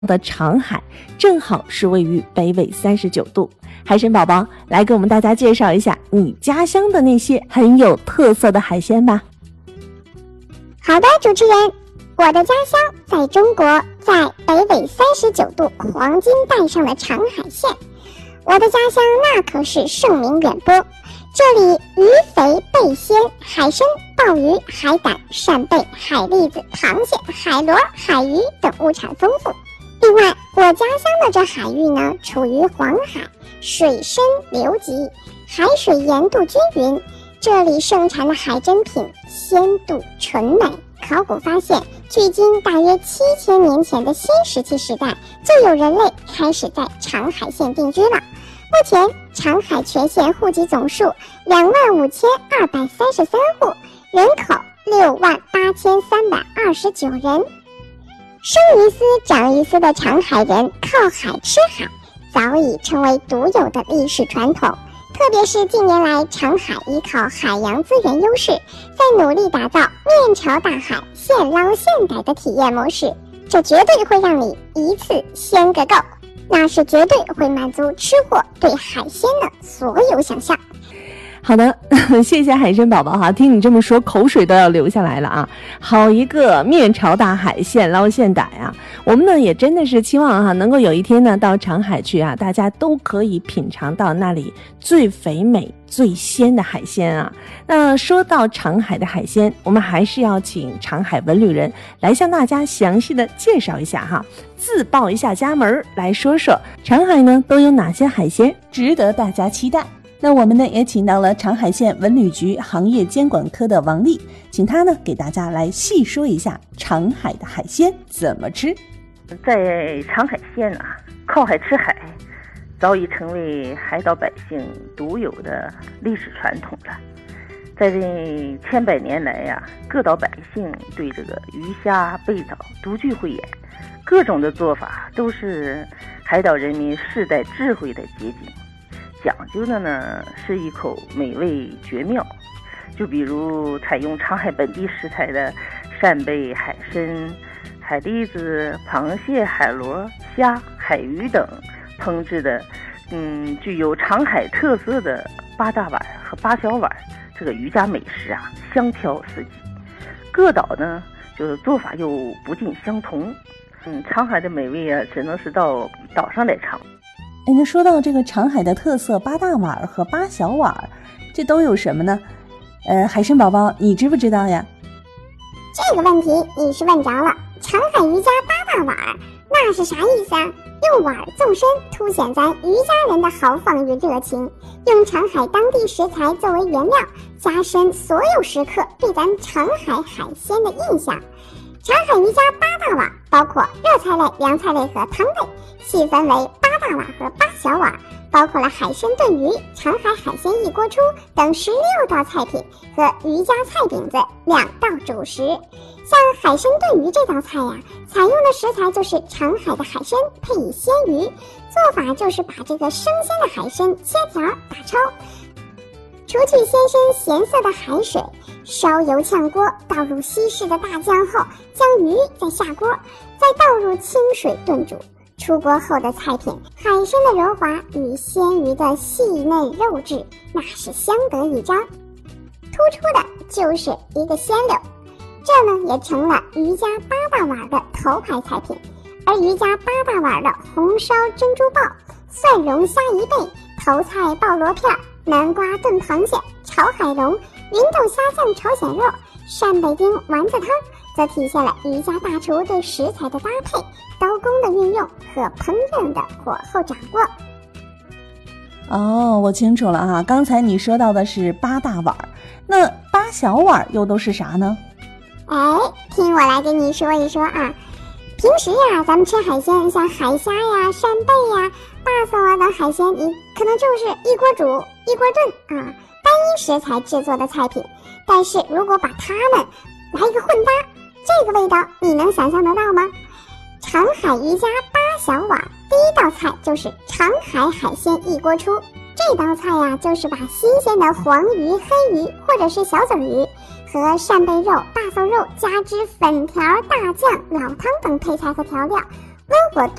的长海正好是位于北纬39度。海参宝宝，来给我们大家介绍一下你家乡的那些很有特色的海鲜吧。 好的，主持人，我的家乡在中国，在北纬39度黄金带上的长海县。我的家乡那可是盛名远播，这里鱼肥贝鲜，海参、鲍鱼、海胆、扇贝、海蛎子、螃蟹、海螺、海鱼等物产丰富。另外，我家乡的这海域呢，处于黄海，水深流急，海水盐度均匀，这里盛产的海珍品鲜度纯美。考古发现，距今大约7000年前的新石器时代，就有人类开始在长海县定居了。目前，长海全县户籍总数25233户，人口68329人。生于斯长于斯的长海人靠海吃海，早已成为独有的历史传统。特别是近年来，长海依靠海洋资源优势，在努力打造面朝大海、现捞现逮的体验模式，这绝对会让你一次鲜个够，那是绝对会满足吃货对海鲜的所有想象。 好的，谢谢海参宝宝哈，听你这么说，口水都要流下来了啊！好一个面朝大海，现捞现逮啊！我们呢也真的是期望哈，能够有一天呢到长海去啊，大家都可以品尝到那里最肥美、最鲜的海鲜啊。那说到长海的海鲜，我们还是要请长海文旅人来向大家详细的介绍一下哈，自报一下家门，来说说长海呢都有哪些海鲜值得大家期待。那我们呢也请到了长海县文旅局行业监管科的王丽，请他呢给大家来细说一下长海的海鲜怎么吃。 在长海县啊，靠海吃海早已成为海岛百姓独有的历史传统了。在这千百年来呀，各岛百姓对这个鱼虾贝藻独具慧眼，各种的做法都是海岛人民世代智慧的结晶。讲究的呢是一口美味绝妙，就比如采用长海本地食材的扇贝、海参、海蛎子、螃蟹、海螺、虾、海鱼等烹制的具有长海特色的8大碗和8小碗这个渔家美食啊，香飘四季。各岛呢就是做法又不尽相同，长海的美味啊，只能是到岛上来尝。 那说到这个长海的特色8大碗和8小碗，这都有什么呢？海参宝宝，你知不知道呀？ 这个问题你是问着了。长海渔家8大碗，那是啥意思啊？用碗纵深，凸显咱渔家人的豪放与热情，用长海当地食材作为原料，加深所有食客对咱长海海鲜的印象。长海渔家8大碗包括热菜类、凉菜类和汤类，细分为8大碗和8小碗，包括了海参炖鱼、长海海鲜一锅出等16道菜品和渔家菜饼子2道主食。像海参炖鱼这道菜呀，采用的食材就是长海的海参配以鲜鱼，做法就是把这个生鲜的海参切条打焯，除去鲜深咸涩的海水，烧油炝锅，倒入稀释的大酱后，将鱼再下锅，再倒入清水炖煮。出锅后的菜品，海参的柔滑与鲜鱼的细嫩肉质，那是相得益彰。突出的就是一个鲜柳，这呢也成了渔家8大碗的头牌菜品。而渔家8大碗的红烧珍珠鲍、蒜蓉虾一倍、头菜爆螺片、南瓜炖螃蟹、炒海龙、芸豆虾酱朝鲜肉、扇贝丁丸子汤，则体现了渔家大厨对食材的搭配、刀工的运用和烹饪的火候掌握。 哦，我清楚了哈。刚才你说到的是8大碗，那8小碗又都是啥呢？ 听我来给你说一说啊。平时呀，咱们吃海鲜，像海虾呀、扇贝呀、大嫂啊等海鲜，你可能就是一锅煮、一锅炖啊，单一食材制作的菜品。但是如果把它们来一个混搭，这个味道你能想象得到吗？长海渔家8小碗，第一道菜就是长海海鲜一锅出。这道菜呀，就是把新鲜的黄鱼、黑鱼或者是小嘴鱼和扇贝肉、大嫂肉加之粉条、大酱、老汤等配菜和调料， 温火